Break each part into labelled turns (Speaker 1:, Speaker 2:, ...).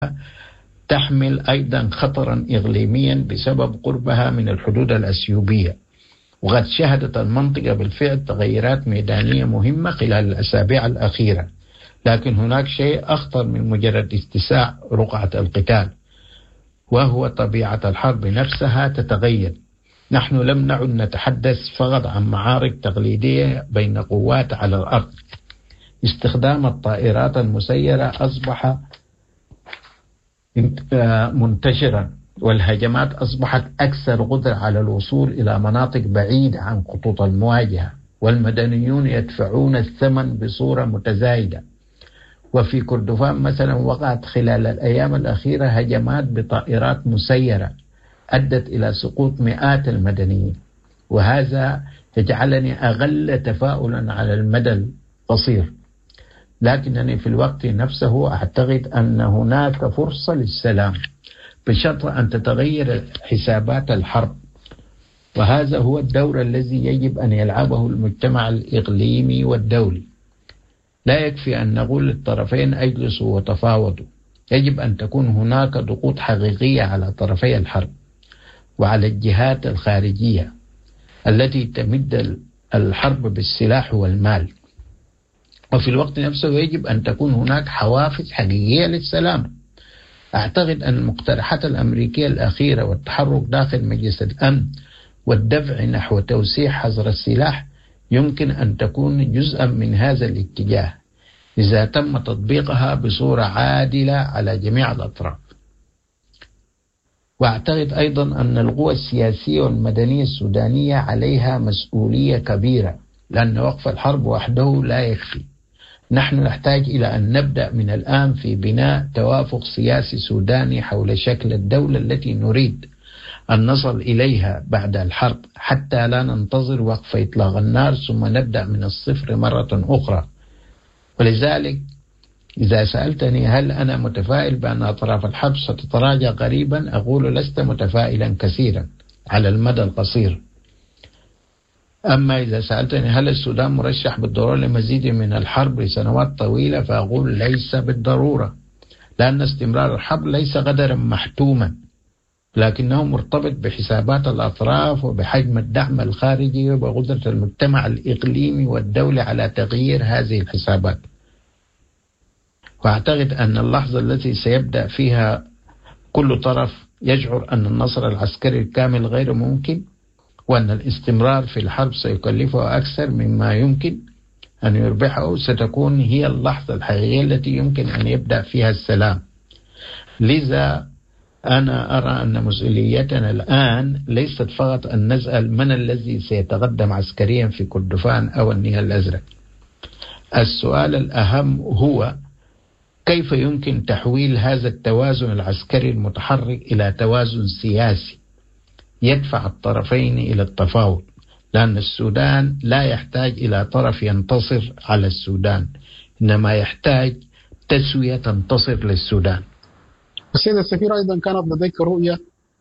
Speaker 1: تحمل أيضا خطرا إقليميا بسبب قربها من الحدود الأثيوبية، وقد شهدت المنطقة بالفعل تغيرات ميدانية مهمة خلال الأسابيع الأخيرة. لكن هناك شيء أخطر من مجرد اتساع رقعة القتال، وهو طبيعة الحرب نفسها تتغير. نحن لم نعد نتحدث فقط عن معارك تقليدية بين قوات على الأرض. استخدام الطائرات المسيرة أصبح منتشرا، والهجمات أصبحت أكثر قدرة على الوصول إلى مناطق بعيدة عن خطوط المواجهة، والمدنيون يدفعون الثمن بصورة متزايدة. وفي كردفان مثلا وقعت خلال الأيام الأخيرة هجمات بطائرات مسيرة أدت إلى سقوط مئات المدنيين، وهذا يجعلني أقل تفاؤلا على المدى القصير. لكنني في الوقت نفسه أعتقد أن هناك فرصة للسلام بشرط أن تتغير حسابات الحرب، وهذا هو الدور الذي يجب أن يلعبه المجتمع الإقليمي والدولي. لا يكفي أن نقول للطرفين اجلسوا وتفاوضوا، يجب أن تكون هناك ضغوط حقيقية على طرفي الحرب وعلى الجهات الخارجية التي تمد الحرب بالسلاح والمال. وفي الوقت نفسه يجب أن تكون هناك حوافز حقيقية للسلام. أعتقد أن المقترحات الأمريكية الأخيرة والتحرك داخل مجلس الأمن والدفع نحو توسيع حظر السلاح يمكن أن تكون جزءا من هذا الاتجاه إذا تم تطبيقها بصورة عادلة على جميع الأطراف. وأعتقد أيضا أن القوى السياسية والمدنية السودانية عليها مسؤولية كبيرة، لأن وقف الحرب وحده لا يكفي. نحن نحتاج إلى أن نبدأ من الآن في بناء توافق سياسي سوداني حول شكل الدولة التي نريد أن نصل إليها بعد الحرب، حتى لا ننتظر وقف إطلاق النار ثم نبدأ من الصفر مرة أخرى. ولذلك إذا سألتني هل أنا متفائل بأن أطراف الحرب ستتراجع قريبا، أقول لست متفائلا كثيرا على المدى القصير. أما إذا سألتني هل السودان مرشح بالضرورة لمزيد من الحرب لسنوات طويلة، فأقول ليس بالضرورة، لأن استمرار الحرب ليس قدرا محتوما، لكنه مرتبط بحسابات الأطراف وبحجم الدعم الخارجي وقدرة المجتمع الإقليمي والدولي على تغيير هذه الحسابات. وأعتقد أن اللحظة التي سيبدأ فيها كل طرف يشعر أن النصر العسكري الكامل غير ممكن، وأن الاستمرار في الحرب سيكلفه أكثر مما يمكن أن يربحه، ستكون هي اللحظة الحقيقية التي يمكن أن يبدأ فيها السلام. لذا أنا أرى أن مسؤوليتنا الآن ليست فقط أن نسأل من الذي سيتقدم عسكريا في كردفان أو النيل الأزرق. السؤال الأهم هو كيف يمكن تحويل هذا التوازن العسكري المتحرك إلى توازن سياسي يدفع الطرفين إلى التفاوض، لأن السودان لا يحتاج إلى طرف ينتصر على السودان، إنما يحتاج تسوية تنتصر للسودان.
Speaker 2: السيد السفير، أيضا كانت لديك رؤية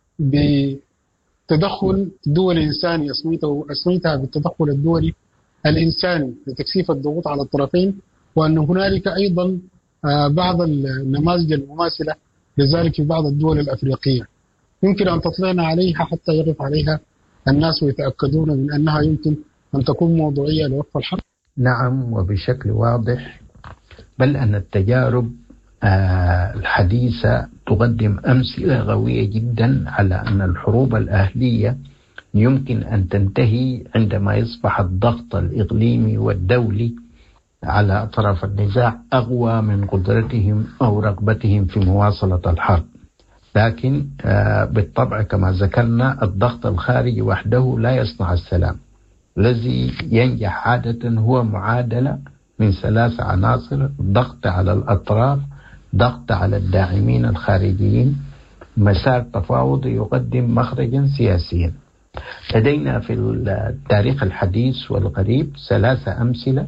Speaker 2: بتدخل دولي إنساني أسميتها بالتدخل الدولي الإنساني لتكثيف الضغوط على الطرفين، وأن هنالك أيضا بعض النماذج المماثلة لذلك في بعض الدول الأفريقية. يمكن أن تطلعنا عليها حتى يقف عليها الناس ويتأكدون من أنها يمكن أن تكون موضوعية لوقف الحرب؟
Speaker 1: نعم، وبشكل واضح، بل أن التجارب الحديثة تقدم أمثلة قوية جدا على أن الحروب الأهلية يمكن أن تنتهي عندما يصبح الضغط الإقليمي والدولي على أطراف النزاع أقوى من قدرتهم أو رغبتهم في مواصلة الحرب. لكن بالطبع كما ذكرنا الضغط الخارجي وحده لا يصنع السلام. الذي ينجح عادة هو معادلة من 3 عناصر: ضغط على الأطراف، ضغط على الداعمين الخارجيين، مسار تفاوضي يقدم مخرجا سياسيا. لدينا في التاريخ الحديث والقريب 3 أمثلة،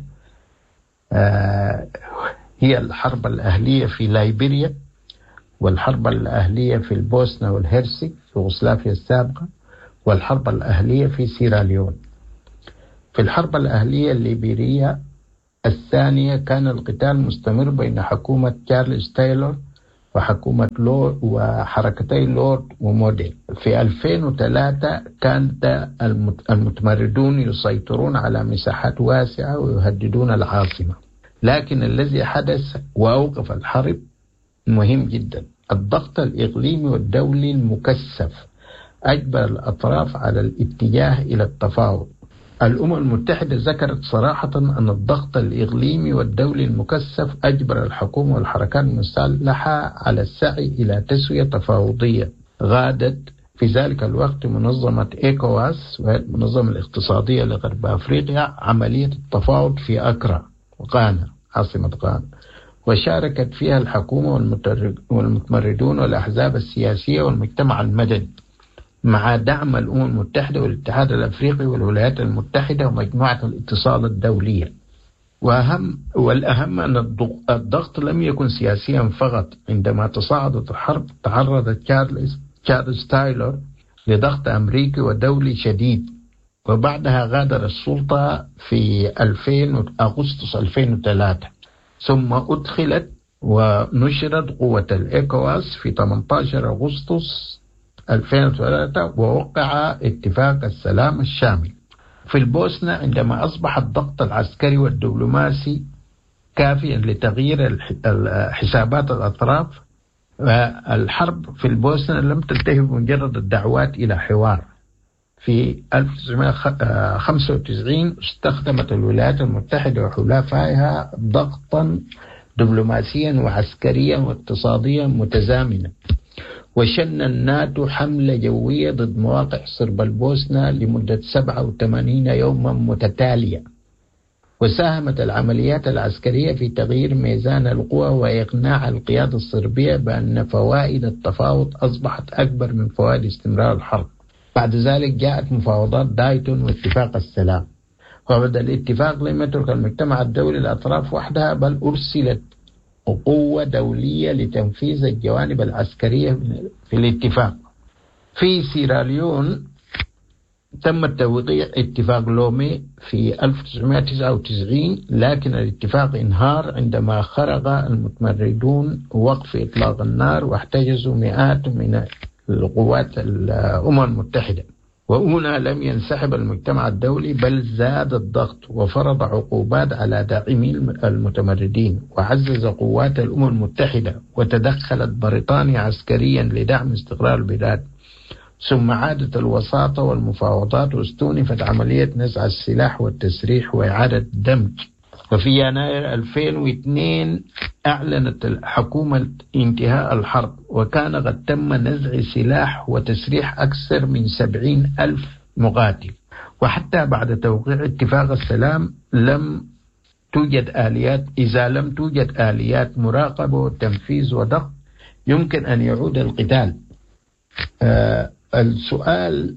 Speaker 1: هي الحرب الأهلية في ليبيريا، والحرب الأهلية في البوسنة والهرسك يوغوسلافيا السابقة، والحرب الأهلية في سيراليون. في الحرب الأهلية الليبيرية الثانية كان القتال مستمر بين حكومة تشارلز تايلور وحكومة لورد وحركتي لورد وموديل. في 2003 كان المتمردون يسيطرون على مساحات واسعة ويهددون العاصمة، لكن الذي حدث وأوقف الحرب مهم جدا. الضغط الإقليمي والدولي المكثف أجبر الأطراف على الاتجاه إلى التفاوض. الأمم المتحدة ذكرت صراحة أن الضغط الإقليمي والدولي المكثف أجبر الحكومة والحركات المسلحة على السعي إلى تسوية تفاوضية. غادت في ذلك الوقت منظمة إيكواس والمنظمة الاقتصادية لغرب أفريقيا عملية التفاوض في أكرا وغانا عاصمة غانا، وشاركت فيها الحكومة والمتمردون والأحزاب السياسية والمجتمع المدني مع دعم الأمم المتحدة والاتحاد الأفريقي والولايات المتحدة ومجموعة الاتصال الدولية. والأهم أن الضغط لم يكن سياسيا فقط. عندما تصاعدت الحرب تعرض تشارلز تايلور لضغط أمريكي ودولي شديد، وبعدها غادر السلطة في أغسطس 2003، ثم أدخلت ونشرت قوة الإيكواس في 18 أغسطس 2003 ووقع اتفاق السلام الشامل. في البوسنة عندما أصبح الضغط العسكري والدبلوماسي كافيا لتغيير حسابات الأطراف، الحرب في البوسنة لم تنتهي بمجرد الدعوات إلى حوار. في 1995 استخدمت الولايات المتحدة وحلفائها ضغطا دبلوماسيا وعسكريا واقتصاديا متزامنا، وشن الناتو حملة جوية ضد مواقع صرب البوسنة لمدة 87 يوما متتالية. وساهمت العمليات العسكرية في تغيير ميزان القوى وإقناع القيادة الصربية بأن فوائد التفاوض أصبحت أكبر من فوائد استمرار الحرب. بعد ذلك جاءت مفاوضات دايتون واتفاق السلام، وبدأ الاتفاق لم يترك المجتمع الدولي الأطراف وحدها، بل أرسلت قوة دولية لتنفيذ الجوانب العسكرية في الاتفاق. في سيراليون تم توقيع اتفاق لومي في 1999، لكن الاتفاق انهار عندما خرج المتمردون وقف إطلاق النار واحتجزوا مئات من القوات الأمم المتحدة. وهنا لم ينسحب المجتمع الدولي بل زاد الضغط وفرض عقوبات على داعمي المتمردين وعزز قوات الأمم المتحدة، وتدخلت بريطانيا عسكريا لدعم استقرار البلاد. ثم عادت الوساطة والمفاوضات واستونفت عملية نزع السلاح والتسريح وإعادة الدمج. وفي يناير 2002 أعلنت الحكومة انتهاء الحرب، وكان قد تم نزع سلاح وتسريح أكثر من 70,000 مقاتل. وحتى بعد توقيع اتفاق السلام لم توجد آليات مراقبة وتنفيذ وضغط يمكن أن يعود القتال. السؤال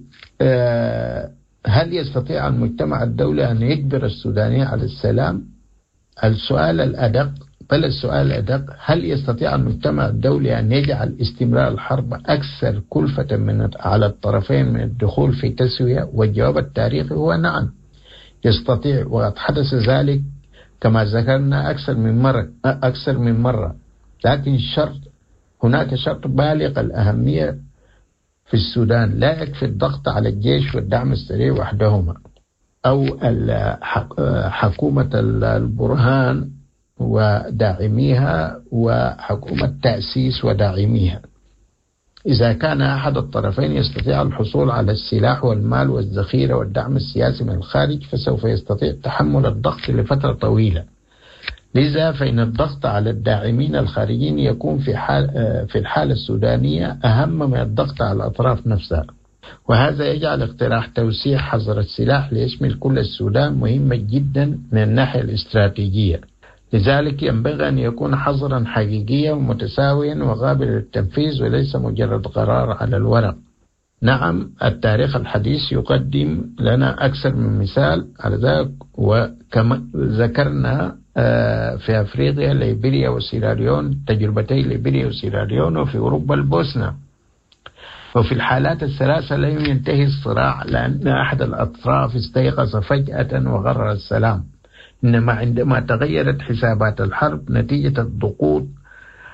Speaker 1: هل يستطيع المجتمع الدولي أن يجبر السودانيين على السلام؟ السؤال الأدق هل يستطيع المجتمع الدولي أن يجعل استمرار الحرب أكثر كلفة على الطرفين من الدخول في تسوية؟ والجواب التاريخي هو نعم يستطيع، وقد حدث ذلك كما ذكرنا أكثر من مرة. لكن هناك شرط بالغ الأهمية في السودان: لا يكفي الضغط على الجيش والدعم السريع وحدهما، أو حكومة البرهان وداعميها وحكومة تأسيس وداعميها. إذا كان أحد الطرفين يستطيع الحصول على السلاح والمال والذخيرة والدعم السياسي من الخارج، فسوف يستطيع تحمل الضغط لفترة طويلة. لذا فإن الضغط على الداعمين الخارجيين يكون في الحالة السودانية أهم من الضغط على الأطراف نفسها، وهذا يجعل اقتراح توسيع حظر السلاح ليشمل كل السودان مهمة جدا من الناحية الاستراتيجية. لذلك ينبغي أن يكون حظرا حقيقيا ومتساويا وقابل للتنفيذ وليس مجرد قرار على الورق. نعم، التاريخ الحديث يقدم لنا أكثر من مثال على ذلك، وكما ذكرنا في أفريقيا ليبيريا وسيراليون، تجربتي ليبيريا وسيراليون، وفي أوروبا البوسنة. وفي الحالات الثلاثة لم ينتهي الصراع لأن أحد الأطراف استيقظ فجأة وقرر السلام، إنما عندما تغيرت حسابات الحرب نتيجة الضغوط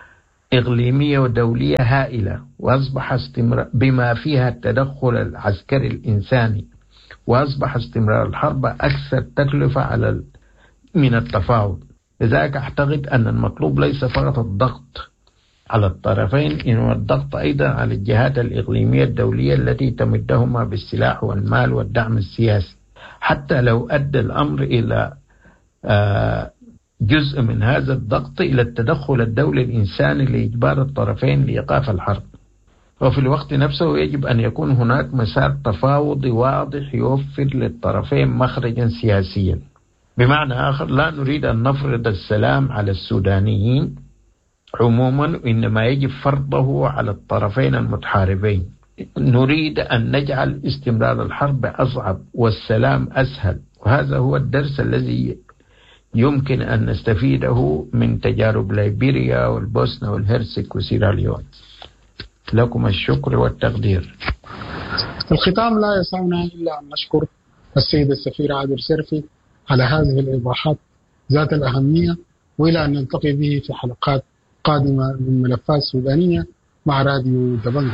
Speaker 1: إقليمية ودولية هائلة، وأصبح بما فيها التدخل العسكري الإنساني، وأصبح استمرار الحرب أكثر تكلفة من التفاوض. لذلك أعتقد أن المطلوب ليس فقط الضغط على الطرفين، إنما الضغط أيضا على الجهات الإقليمية الدولية التي تمدهما بالسلاح والمال والدعم السياسي، حتى لو أدى الأمر إلى جزء من هذا الضغط إلى التدخل الدولي الإنساني لإجبار الطرفين لإيقاف الحرب. وفي الوقت نفسه يجب أن يكون هناك مسار تفاوضي واضح يوفر للطرفين مخرجا سياسيا. بمعنى آخر، لا نريد أن نفرض السلام على السودانيين عموما، إنما يجب فرضه على الطرفين المتحاربين. نريد أن نجعل استمرار الحرب أصعب والسلام أسهل، وهذا هو الدرس الذي يمكن أن نستفيده من تجارب ليبيريا والبوسنة والهرسك وسيراليون. لكم الشكر والتقدير.
Speaker 2: الختام لا يسعنا إلا أن نشكر السيد السفير عادل شرفي على هذه الإيضاحات ذات الأهمية، وإلى أن نلتقي به في حلقات قادمة من ملفات سودانية مع راديو دبنجة.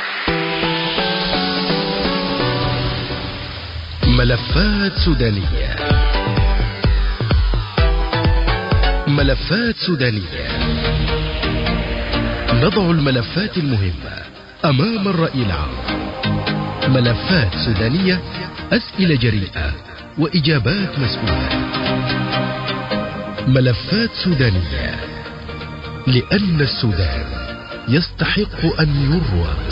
Speaker 3: ملفات سودانية. ملفات سودانية. نضع الملفات المهمة أمام الرأي العام. ملفات سودانية، أسئلة جريئة وإجابات مسؤولة. ملفات سودانية، لأن السودان يستحق أن يروى.